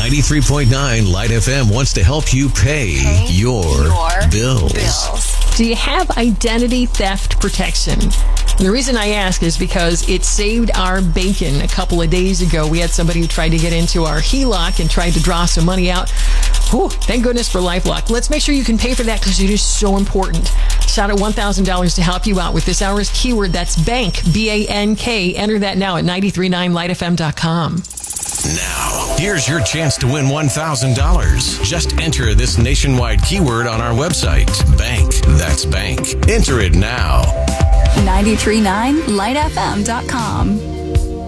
93.9 Light FM wants to help you pay your bills. Do you have identity theft protection? The reason I ask is because it saved our bacon a couple of days ago. We had somebody who tried to get into our HELOC and tried to draw some money out. Whew, thank goodness for LifeLock. Let's make sure you can pay for that because it is so important. Shout out $1,000 to help you out with this hour's keyword. That's bank, B-A-N-K. Enter that now at 939lightfm.com. Now, here's your chance to win $1,000. Just enter this nationwide keyword on our website. Bank. That's bank. Enter it now. 939lightfm.com.